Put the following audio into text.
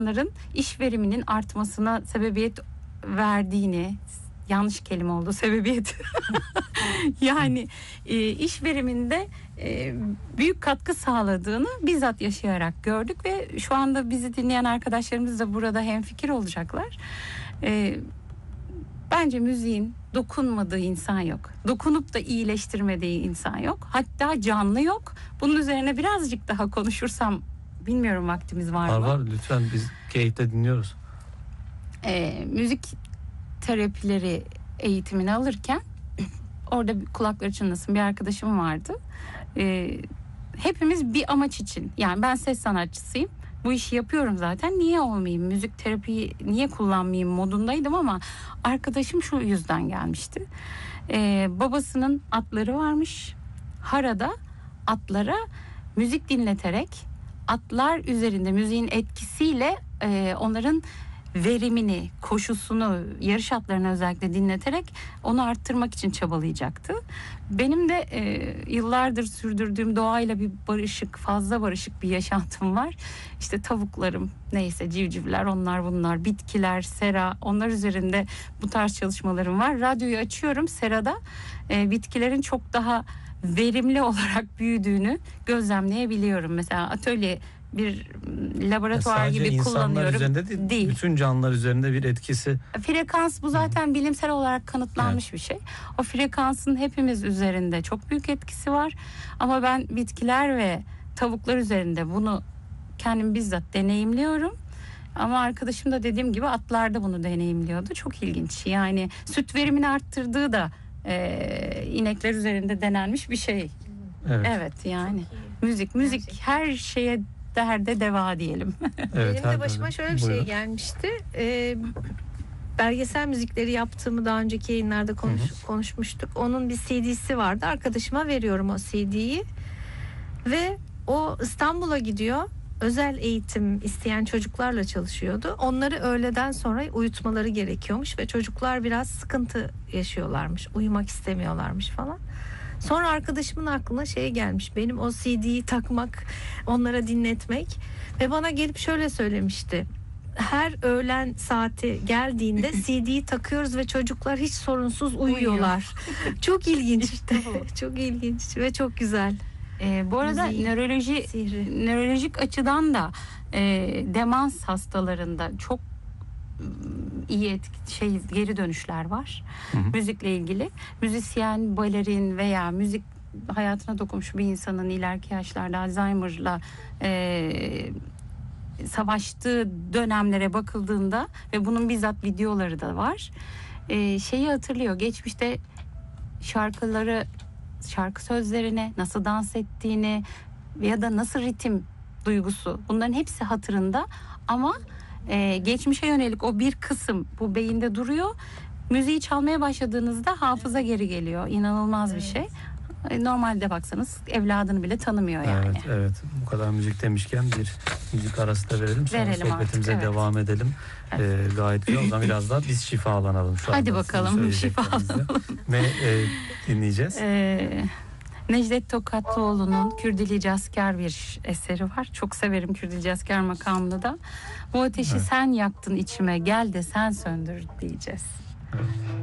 insanların iş veriminin artmasına sebebiyet verdiğini, yanlış kelime oldu sebebiyet. Yani iş veriminde büyük katkı sağladığını bizzat yaşayarak gördük ve şu anda bizi dinleyen arkadaşlarımız da burada hemfikir olacaklar. Bence müziğin dokunmadığı insan yok. Dokunup da iyileştirmediği insan yok. Hatta canlı yok. Bunun üzerine birazcık daha konuşursam, bilmiyorum vaktimiz var mı? Var lütfen, biz keyifle dinliyoruz. Müzik terapileri eğitimini alırken orada kulakları çınlasın bir arkadaşım vardı. Hepimiz bir amaç için, yani ben ses sanatçısıyım, bu işi yapıyorum zaten, niye olmayayım, müzik terapiyi niye kullanmayayım modundaydım ama arkadaşım şu yüzden gelmişti. Babasının atları varmış. Harada atlara müzik dinleterek, atlar üzerinde müziğin etkisiyle onların verimini, koşusunu, yarış atlarına özellikle dinleterek onu arttırmak için çabalayacaktı. Benim de yıllardır sürdürdüğüm doğayla bir barışık, fazla barışık bir yaşantım var. İşte tavuklarım, neyse civcivler, onlar bunlar, bitkiler, sera, onlar üzerinde bu tarz çalışmalarım var. Radyoyu açıyorum, serada bitkilerin çok daha verimli olarak büyüdüğünü gözlemleyebiliyorum. Mesela atölye bir laboratuvar gibi kullanıyorum. Üzerinde değil. Bütün canlılar üzerinde bir etkisi. Frekans bu zaten bilimsel olarak kanıtlanmış bir şey. O frekansın hepimiz üzerinde çok büyük etkisi var. Ama ben bitkiler ve tavuklar üzerinde bunu kendim bizzat deneyimliyorum. Ama arkadaşım da dediğim gibi atlarda bunu deneyimliyordu. Çok ilginç. Yani süt verimini arttırdığı da inekler üzerinde denenmiş bir şey. Evet yani. Müzik her şeye derde deva diyelim. Evet, benim de başıma şöyle bir şey gelmişti. Belgesel müzikleri yaptığımı daha önceki yayınlarda konuşmuştuk. Onun bir CD'si vardı. Arkadaşıma veriyorum o CD'yi. Ve o İstanbul'a gidiyor. Özel eğitim isteyen çocuklarla çalışıyordu. Onları öğleden sonra uyutmaları gerekiyormuş ve çocuklar biraz sıkıntı yaşıyorlarmış. Uyumak istemiyorlarmış falan. Sonra arkadaşımın aklına şey gelmiş. Benim o CD'yi takmak, onlara dinletmek ve bana gelip şöyle söylemişti. Her öğlen saati geldiğinde CD'yi takıyoruz ve çocuklar hiç sorunsuz uyuyorlar. Çok ilginç işte. Çok ilginç ve çok güzel. Bu arada nörolojik açıdan da demans hastalarında çok iyi geri dönüşler var. Müzikle ilgili. Müzisyen, balerin veya müzik hayatına dokunmuş bir insanın ileriki yaşlarda Alzheimer'la savaştığı dönemlere bakıldığında ve bunun bizzat videoları da var. Şeyi hatırlıyor. Geçmişte şarkı sözlerine nasıl dans ettiğini ya da nasıl ritim duygusu, bunların hepsi hatırında ama geçmişe yönelik o bir kısım bu beyinde duruyor. Müziği çalmaya başladığınızda hafıza geri geliyor. İnanılmaz bir şey. Normalde baksanız evladını bile tanımıyor yani. Evet. Bu kadar müzik demişken bir müzik arası da verelim. Sonra sohbetimize artık, devam edelim. Gayet güzel. O zaman biraz daha biz şifalanalım. Hadi bakalım şifalanalım. Ne dinleyeceğiz? Necdet Tokatlıoğlu'nun Kürdili Cazkar bir eseri var. Çok severim Kürdili Cazkar makamını da. Bu ateşi sen yaktın içime, gel de sen söndür diyeceğiz. Evet.